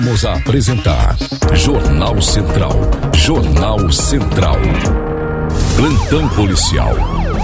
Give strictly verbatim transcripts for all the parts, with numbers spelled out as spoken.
Vamos a apresentar Jornal Central. Jornal Central. Plantão policial.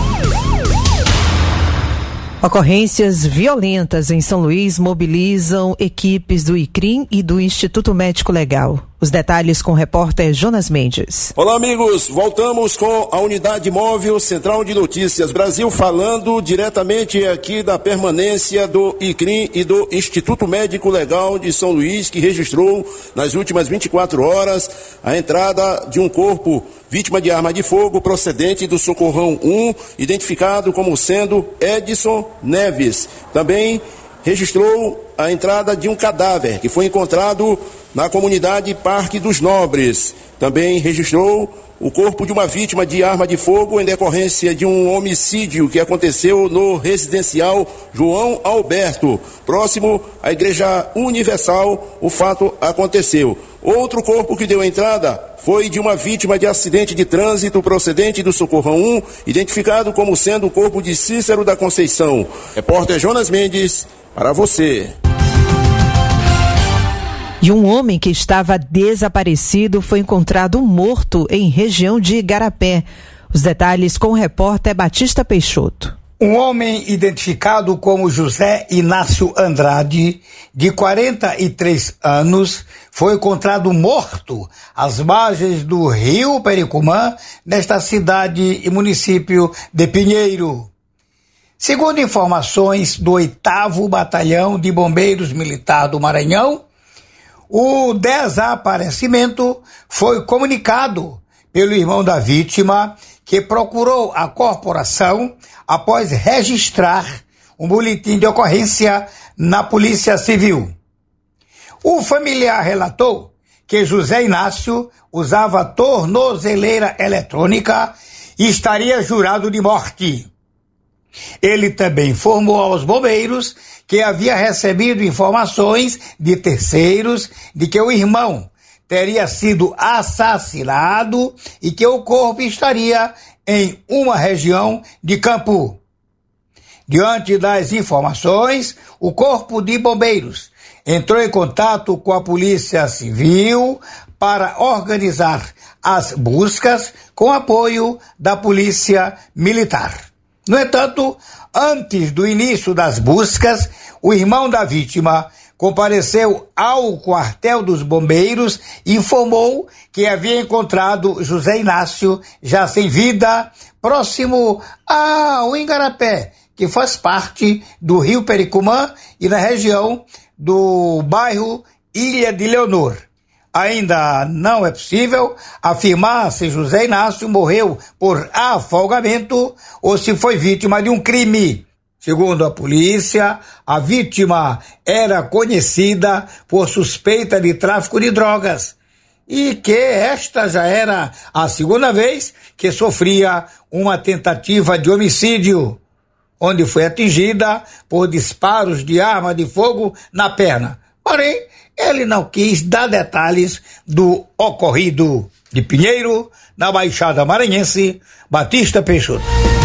Ocorrências violentas em São Luís mobilizam equipes do ICRIM e do Instituto Médico Legal. Os detalhes com o repórter Jonas Mendes. Olá, amigos. Voltamos com a unidade móvel Central de Notícias Brasil, falando diretamente aqui da permanência do ICRIM e do Instituto Médico Legal de São Luís, que registrou nas últimas vinte e quatro horas a entrada de um corpo vítima de arma de fogo procedente do Socorrão um, identificado como sendo Edson Neves. Também registrou a entrada de um cadáver que foi encontrado na comunidade Parque dos Nobres. Também registrou o corpo de uma vítima de arma de fogo em decorrência de um homicídio que aconteceu no residencial João Alberto, próximo à Igreja Universal. O fato aconteceu. Outro corpo que deu entrada foi de uma vítima de acidente de trânsito procedente do Socorrão um, identificado como sendo o corpo de Cícero da Conceição. Repórter Jonas Mendes, para você. E um homem que estava desaparecido foi encontrado morto em região de Igarapé. Os detalhes com o repórter Batista Peixoto. Um homem identificado como José Inácio Andrade, de quarenta e três anos, foi encontrado morto às margens do rio Pericumã, nesta cidade e município de Pinheiro. Segundo informações do oitavo Batalhão de Bombeiros Militar do Maranhão, o desaparecimento foi comunicado pelo irmão da vítima, que procurou a corporação após registrar um boletim de ocorrência na Polícia Civil. O familiar relatou que José Inácio usava tornozeleira eletrônica e estaria jurado de morte. Ele também informou aos bombeiros que havia recebido informações de terceiros de que o irmão teria sido assassinado e que o corpo estaria em uma região de campo. Diante das informações, o Corpo de Bombeiros entrou em contato com a Polícia Civil para organizar as buscas com apoio da Polícia Militar. No entanto, antes do início das buscas, o irmão da vítima compareceu ao quartel dos bombeiros e informou que havia encontrado José Inácio já sem vida, próximo ao Igarapé, que faz parte do rio Pericumã e na região do bairro Ilha de Leonor. Ainda não é possível afirmar se José Inácio morreu por afogamento ou se foi vítima de um crime. Segundo a polícia, a vítima era conhecida por suspeita de tráfico de drogas e que esta já era a segunda vez que sofria uma tentativa de homicídio, onde foi atingida por disparos de arma de fogo na perna. Porém, ele não quis dar detalhes do ocorrido. De Pinheiro, na Baixada Maranhense, Batista Peixoto.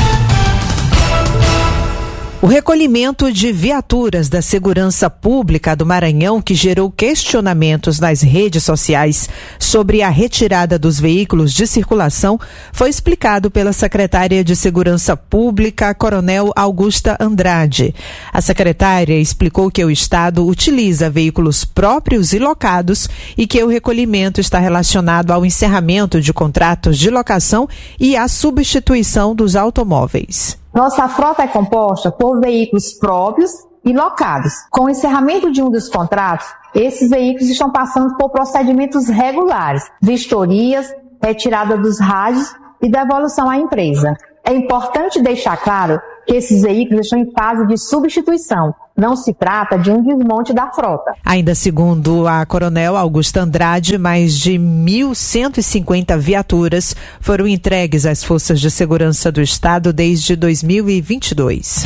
O recolhimento de viaturas da Segurança Pública do Maranhão, que gerou questionamentos nas redes sociais sobre a retirada dos veículos de circulação, foi explicado pela secretária de Segurança Pública, Coronel Augusta Andrade. A secretária explicou que o Estado utiliza veículos próprios e locados e que o recolhimento está relacionado ao encerramento de contratos de locação e à substituição dos automóveis. Nossa frota é composta por veículos próprios e locados. Com o encerramento de um dos contratos, esses veículos estão passando por procedimentos regulares, vistorias, retirada dos rádios e devolução à empresa. É importante deixar claro que esses veículos estão em fase de substituição. Não se trata de um desmonte da frota. Ainda segundo a Coronel Augusta Andrade, mais de mil cento e cinquenta viaturas foram entregues às Forças de Segurança do Estado desde dois mil e vinte e dois.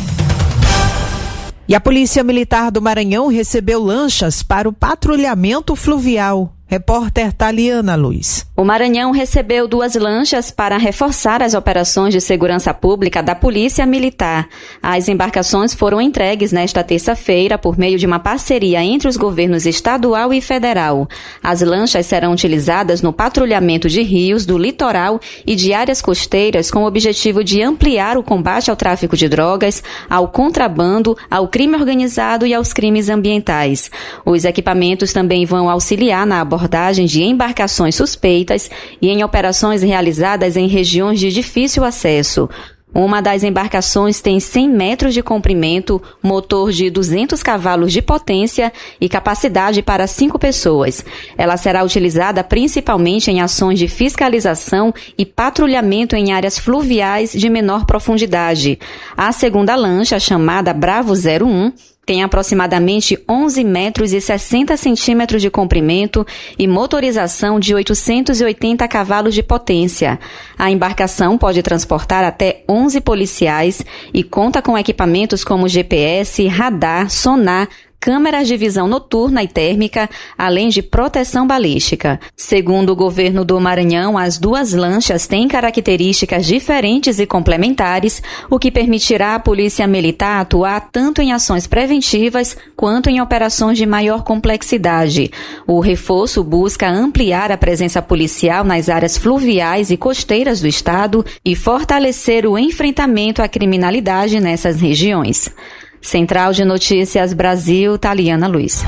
E a Polícia Militar do Maranhão recebeu lanchas para o patrulhamento fluvial. Repórter Taliana Luiz. O Maranhão recebeu duas lanchas para reforçar as operações de segurança pública da Polícia Militar. As embarcações foram entregues nesta terça-feira por meio de uma parceria entre os governos estadual e federal. As lanchas serão utilizadas no patrulhamento de rios, do litoral e de áreas costeiras com o objetivo de ampliar o combate ao tráfico de drogas, ao contrabando, ao crime organizado e aos crimes ambientais. Os equipamentos também vão auxiliar na abordagem abordagem de embarcações suspeitas e em operações realizadas em regiões de difícil acesso. Uma das embarcações tem cem metros de comprimento, motor de duzentos cavalos de potência e capacidade para cinco pessoas. Ela será utilizada principalmente em ações de fiscalização e patrulhamento em áreas fluviais de menor profundidade. A segunda lancha, chamada Bravo zero um, tem aproximadamente onze metros e sessenta centímetros de comprimento e motorização de oitocentos e oitenta cavalos de potência. A embarcação pode transportar até onze policiais e conta com equipamentos como G P S, radar, sonar, câmeras de visão noturna e térmica, além de proteção balística. Segundo o governo do Maranhão, as duas lanchas têm características diferentes e complementares, o que permitirá à Polícia Militar atuar tanto em ações preventivas quanto em operações de maior complexidade. O reforço busca ampliar a presença policial nas áreas fluviais e costeiras do estado e fortalecer o enfrentamento à criminalidade nessas regiões. Central de Notícias Brasil, Taliana Luiz.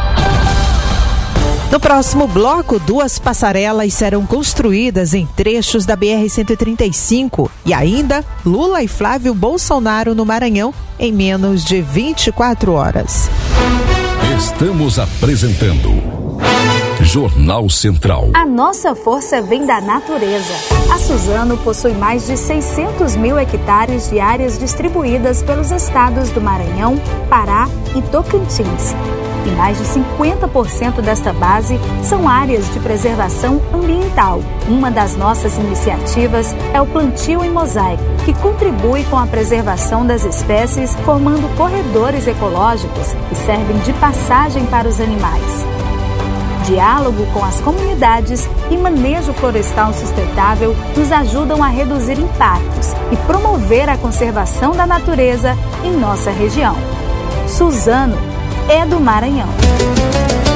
No próximo bloco, duas passarelas serão construídas em trechos da B R cento e trinta e cinco e ainda Lula e Flávio Bolsonaro no Maranhão em menos de vinte e quatro horas. Estamos apresentando Jornal Central. A nossa força vem da natureza. A Suzano possui mais de seiscentos mil hectares de áreas distribuídas pelos estados do Maranhão, Pará e Tocantins. E mais de cinquenta por cento desta base são áreas de preservação ambiental. Uma das nossas iniciativas é o plantio em mosaico, que contribui com a preservação das espécies, formando corredores ecológicos que servem de passagem para os animais. Diálogo com as comunidades e manejo florestal sustentável nos ajudam a reduzir impactos e promover a conservação da natureza em nossa região. Suzano é do Maranhão.